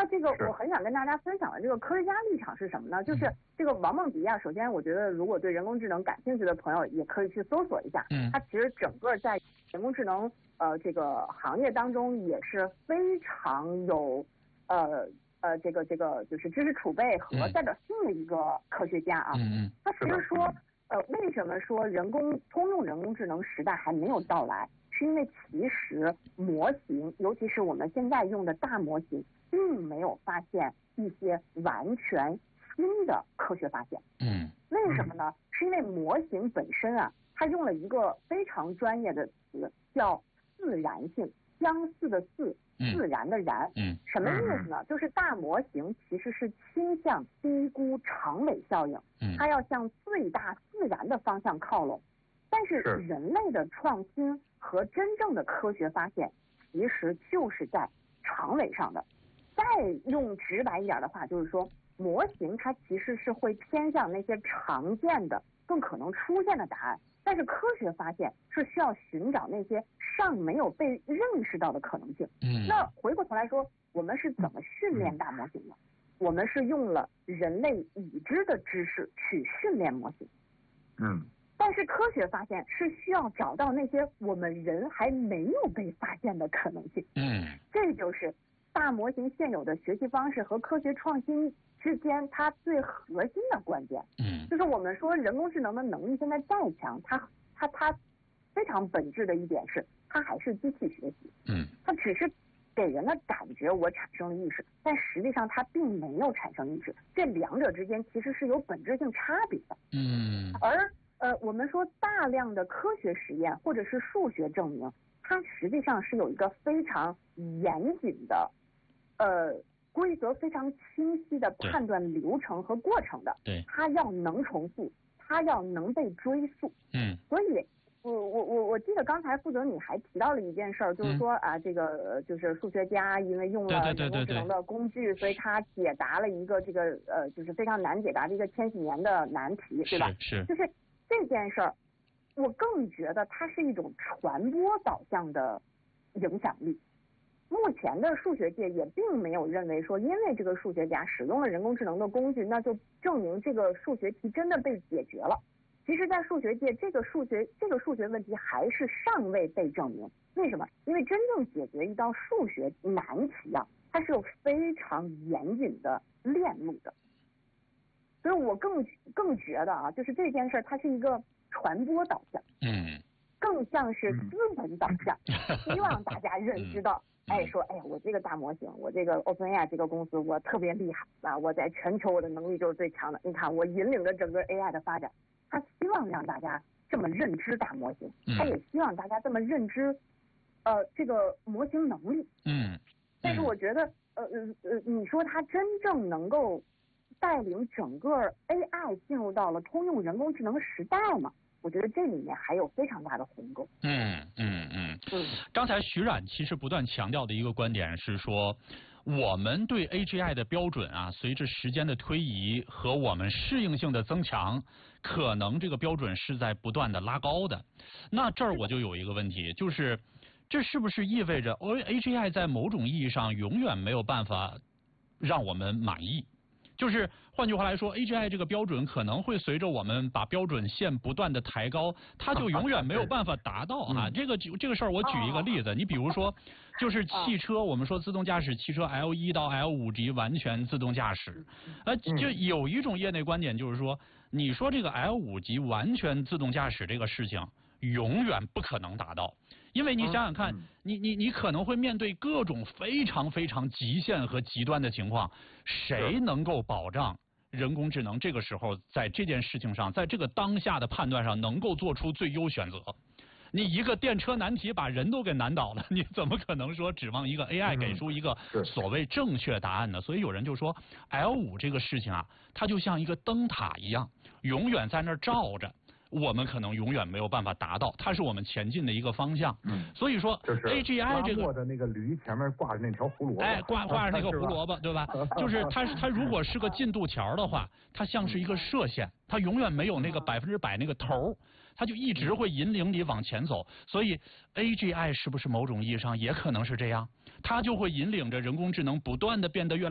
那这个我很想跟大家分享的这个科学家立场是什么呢？就是这个王梦迪啊，首先我觉得如果对人工智能感兴趣的朋友也可以去搜索一下，它其实整个在人工智能这个行业当中也是非常有这个就是知识储备和代表性的一个科学家啊。他其实说为什么说通用人工智能时代还没有到来？是因为其实模型，尤其是我们现在用的大模型，并没有发现一些完全新的科学发现。为什么呢？是因为模型本身啊，它用了一个非常专业的词，叫自然性，相似的似，自然的然。什么意思呢？就是大模型其实是倾向低估长尾效应，它要向最大自然的方向靠拢。但是人类的创新和真正的科学发现，其实就是在长尾上的。再用直白一点的话，就是说模型它其实是会偏向那些常见的、更可能出现的答案，但是科学发现是需要寻找那些尚没有被认识到的可能性。那回过头来说，我们是怎么训练大模型的？我们是用了人类已知的知识去训练模型。但是科学发现是需要找到那些我们人还没有被发现的可能性。这就是大模型现有的学习方式和科学创新之间它最核心的关键。就是我们说人工智能的能力现在再强，它非常本质的一点是，它还是机器学习。它只是给人的感觉我产生了意识，但实际上它并没有产生意识。这两者之间其实是有本质性差别的。而我们说大量的科学实验或者是数学证明，它实际上是有一个非常严谨的规则非常清晰的判断流程和过程的。它要能重复，它要能被追溯。所以我记得刚才负责你还提到了一件事儿，就是说啊，这个就是数学家因为用了人工智能的工具，所以他解答了一个这个就是非常难解答的一个千禧年的难题，对吧？就是这件事儿，我更觉得它是一种传播导向的影响力。目前的数学界也并没有认为说，因为这个数学家使用了人工智能的工具，那就证明这个数学题真的被解决了。其实，在数学界，这个数学问题还是尚未被证明。为什么？因为真正解决一道数学难题啊，它是有非常严谨的链路的。所以我更觉得啊，就是这件事它是一个传播导向，更像是资本导向，希望大家认知到，说我这个大模型，我这个 OpenAI 这个公司我特别厉害啊，我在全球我的能力就是最强的。你看我引领着整个 AI 的发展，他希望让大家这么认知大模型，他也希望大家这么认知这个模型能力。但是我觉得你说他真正能够带领整个 AI 进入到了通用人工智能时代嘛？我觉得这里面还有非常大的鸿沟。 刚才徐冉其实不断强调的一个观点是说，我们对 AGI 的标准啊，随着时间的推移和我们适应性的增强，可能这个标准是在不断的拉高的。那这儿我就有一个问题，就是这是不是意味着 AGI 在某种意义上永远没有办法让我们满意？就是换句话来说 ，AGI 这个标准可能会随着我们把标准线不断的抬高，它就永远没有办法达到啊。这个事儿我举一个例子，你比如说，就是汽车，我们说自动驾驶汽车 L1到 L5级完全自动驾驶，就有一种业内观点就是说，你说这个 L5级完全自动驾驶这个事情永远不可能达到。因为你想想看，你可能会面对各种非常非常极限和极端的情况，谁能够保障人工智能这个时候在这件事情上，在这个当下的判断上能够做出最优选择？你一个电车难题把人都给难倒了，你怎么可能说指望一个 AI 给出一个所谓正确答案呢？所以有人就说 L5这个事情啊，它就像一个灯塔一样，永远在那儿照着。我们可能永远没有办法达到，它是我们前进的一个方向。所以说 AGI 这个拉磨的那个驴前面挂着那条胡萝卜， 挂着那个胡萝卜，对吧？就是它如果是个进度条的话，它像是一个射线，它永远没有那个100%那个头，它就一直会引领你往前走。所以 AGI 是不是某种意义上也可能是这样？它就会引领着人工智能不断的变得越来